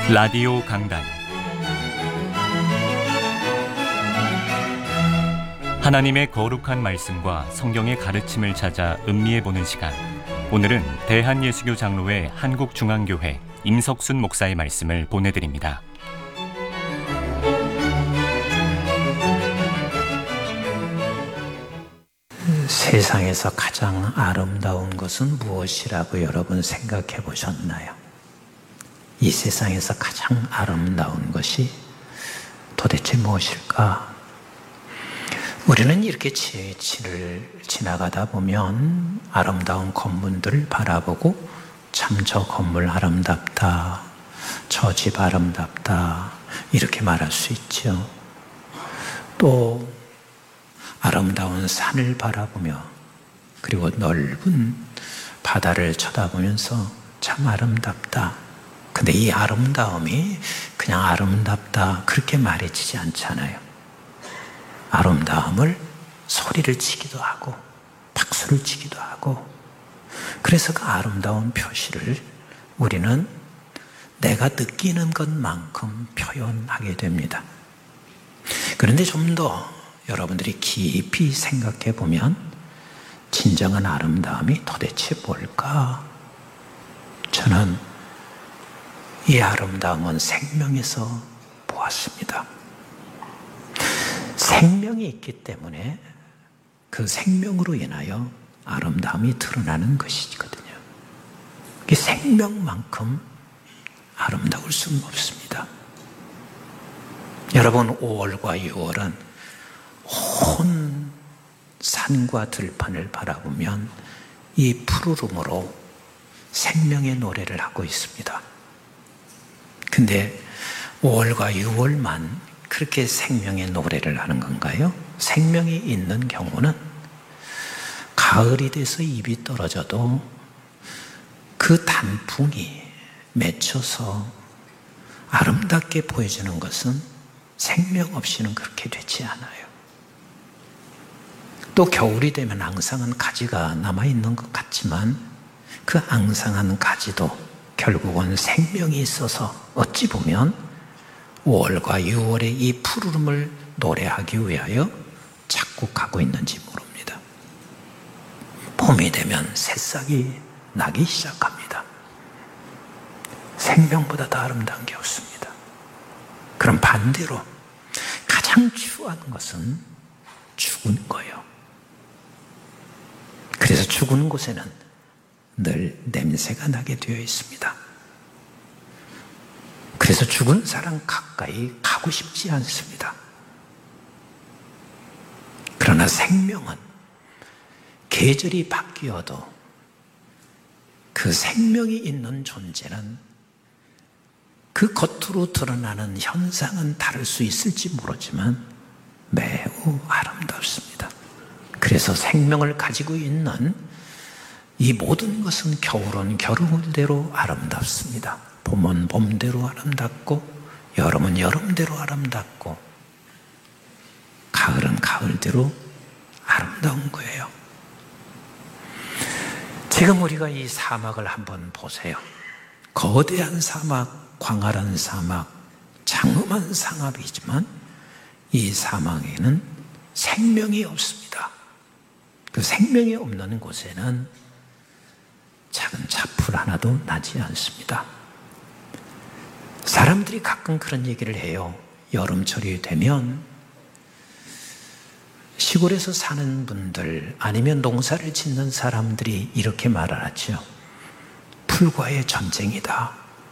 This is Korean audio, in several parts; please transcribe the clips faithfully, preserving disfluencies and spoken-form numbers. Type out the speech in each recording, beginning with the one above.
라디오 강단, 하나님의 거룩한 말씀과 성경의 가르침을 찾아 음미해보는 시간. 오늘은 대한예수교 장로회 한국중앙교회 임석순 목사의 말씀을 보내드립니다. 세상에서 가장 아름다운 것은 무엇이라고 여러분 생각해 보셨나요? 이 세상에서 가장 아름다운 것이 도대체 무엇일까? 우리는 이렇게 지혜치를 지나가다 보면 아름다운 건물들을 바라보고 참 저 건물 아름답다, 저 집 아름답다 이렇게 말할 수 있죠. 또 아름다운 산을 바라보며 그리고 넓은 바다를 쳐다보면서 참 아름답다. 근데 이 아름다움이 그냥 아름답다 그렇게 말해지지 않잖아요. 아름다움을 소리를 치기도 하고 박수를 치기도 하고, 그래서 그 아름다운 표시를 우리는 내가 느끼는 것만큼 표현하게 됩니다. 그런데 좀 더 여러분들이 깊이 생각해 보면 진정한 아름다움이 도대체 뭘까? 저는 이 아름다움은 생명에서 보았습니다. 생명이 있기 때문에 그 생명으로 인하여 아름다움이 드러나는 것이거든요. 이 생명만큼 아름다울 수는 없습니다. 여러분, 오월과 유월은 온 산과 들판을 바라보면 이 푸르름으로 생명의 노래를 하고 있습니다. 근데 오월과 유월만 그렇게 생명의 노래를 하는 건가요? 생명이 있는 경우는 가을이 돼서 잎이 떨어져도 그 단풍이 맺혀서 아름답게 보여주는 것은 생명 없이는 그렇게 되지 않아요. 또 겨울이 되면 앙상한 가지가 남아있는 것 같지만 그 앙상한 가지도 결국은 생명이 있어서 어찌 보면 오월과 유월의 이 푸르름을 노래하기 위하여 작곡하고 있는지 모릅니다. 봄이 되면 새싹이 나기 시작합니다. 생명보다 더 아름다운 게 없습니다. 그럼 반대로 가장 추한 것은 죽은 거예요. 그래서 죽은 곳에는 늘 냄새가 나게 되어 있습니다. 그래서 죽은 사람 가까이 가고 싶지 않습니다. 그러나 생명은 계절이 바뀌어도 그 생명이 있는 존재는 그 겉으로 드러나는 현상은 다를 수 있을지 모르지만 매우 아름답습니다. 그래서 생명을 가지고 있는 이 모든 것은 겨울은 겨울대로 아름답습니다. 봄은 봄대로 아름답고 여름은 여름대로 아름답고 가을은 가을대로 아름다운 거예요. 지금 우리가 이 사막을 한번 보세요. 거대한 사막, 광활한 사막, 장엄한 상업이지만 이 사막에는 생명이 없습니다. 그 생명이 없는 곳에는 작은 잡풀 하나도 나지 않습니다. 사람들이 가끔 그런 얘기를 해요. 여름철이 되면 시골에서 사는 분들 아니면 농사를 짓는 사람들이 이렇게 말을 하죠. 풀과의 전쟁이다.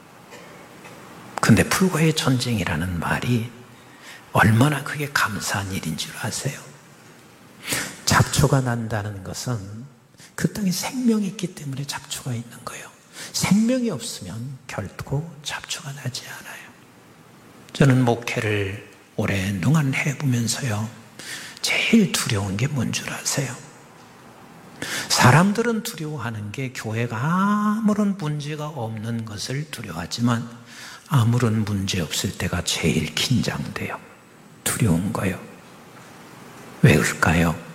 근데 풀과의 전쟁이라는 말이 얼마나 그게 감사한 일인 줄 아세요? 잡초가 난다는 것은 그 땅에 생명이 있기 때문에 잡초가 있는 거예요. 생명이 없으면 결코 잡초가 나지 않아요. 저는 목회를 오랫동안 해보면서요, 제일 두려운 게 뭔 줄 아세요? 사람들은 두려워하는 게 교회가 아무런 문제가 없는 것을 두려워하지만 아무런 문제 없을 때가 제일 긴장돼요. 두려운 거예요. 왜 그럴까요?